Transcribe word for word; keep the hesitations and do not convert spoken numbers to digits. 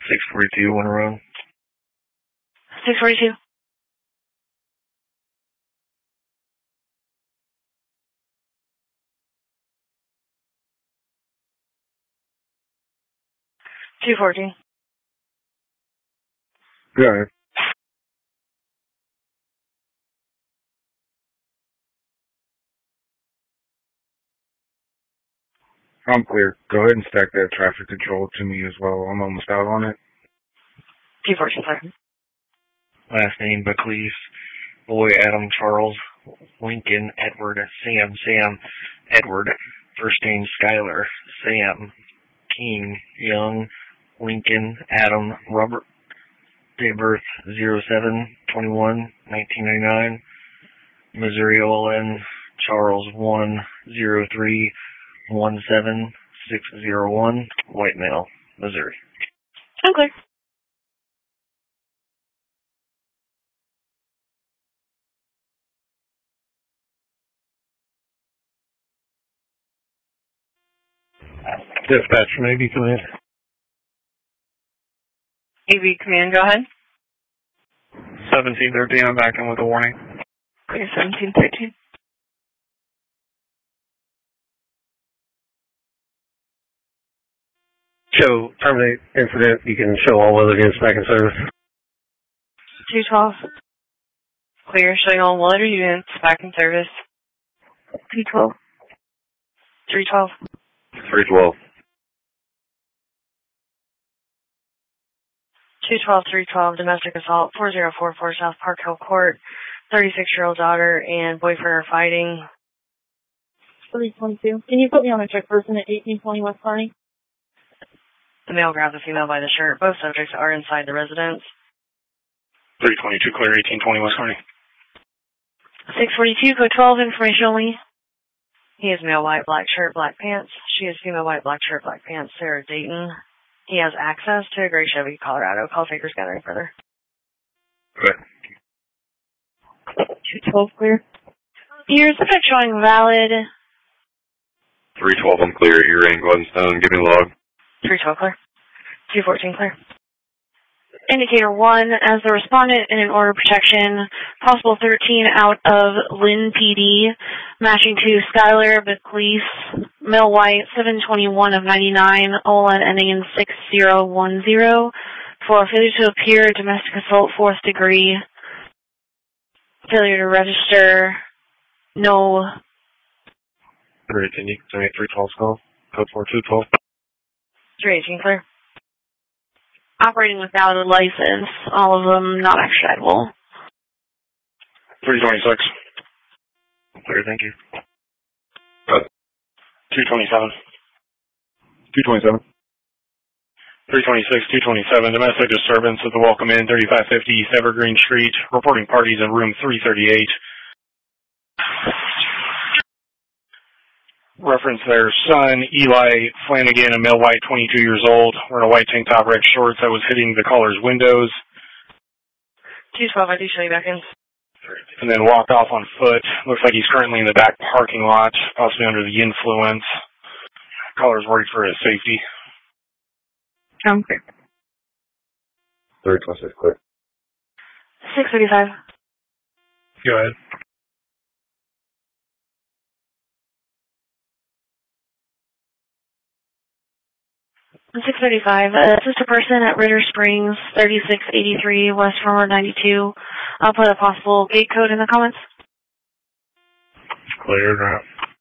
six forty-two, Winter Road. six forty-two. two fourteen. Go ahead. I'm clear. Go ahead and stack that traffic control to me as well. I'm almost out on it. two fourteen, sir. Last name, Bequeath. Boy, Adam, Charles, Lincoln, Edward, Sam, Sam, Edward. First name, Skylar, Sam, King, Young, Lincoln, Adam, Robert. Date of birth, zero seven twenty-one nineteen ninety-nine. Missouri, O L N, Charles, one zero three one seven six zero one. White male, Missouri. Okay. Dispatch from A B Command. A B Command, go ahead. seventeen thirteen, I'm back in with a warning. Okay, seventeen thirteen. Show terminate incident. You can show all weather units back in service. two twelve. Clear, showing all weather units back in service. two twelve. three twelve. three twelve. two twelve, three twelve, domestic assault, four zero four four South Park Hill Court. thirty-six-year-old daughter and boyfriend are fighting. three twenty-two. Can you put me on a check person at eighteen twenty West Kearney? The male grabbed the female by the shirt. Both subjects are inside the residence. three twenty-two, clear, eighteen twenty West Kearney. six forty-two, code twelve, information only. He is male, white, black shirt, black pants. She is female, white, black shirt, black pants. Sarah Dayton. He has access to a gray Chevy, Colorado. Call takers gathering further. Good. two twelve clear. Your subject showing valid. three twelve, I'm clear. You're in Glenstone. Give me the log. three twelve clear. two fourteen clear. Indicator one, as the respondent in an order of protection, possible thirteen out of Lynn P D, matching to Skylar Bequeath, male white, seven twenty-one of ninety-nine, O L N ending in six zero one zero, for failure to appear, domestic assault, fourth degree, failure to register, no. three eighteen, you can send me a three twelve call. Code four two twelve. three eighteen clear. Operating without a license, all of them not extraditable. three twenty-six. Clear, thank you. Uh, two twenty-seven. two twenty-seven. three twenty-six, two twenty-seven. Domestic disturbance at the Welcome Inn, thirty-five fifty East Evergreen Street. Reporting parties in room three thirty-eight. Reference their son, Eli Flanagan, a male white, twenty-two years old, wearing a white tank top, red shorts that was hitting the caller's windows. two twelve, I do show you back in. And then walked off on foot. Looks like he's currently in the back parking lot, possibly under the influence. Caller's worried for his safety. I'm clear. three twenty-six, clear. six thirty-five. Go ahead. six thirty-five. Uh, assist a person at Ritter Springs, thirty-six eighty-three West Farmer ninety-two. I'll put a possible gate code in the comments. Clear.